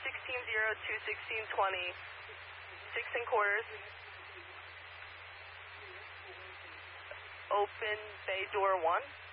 16.0 to 16.20. 6 and quarters. Open bay door 1.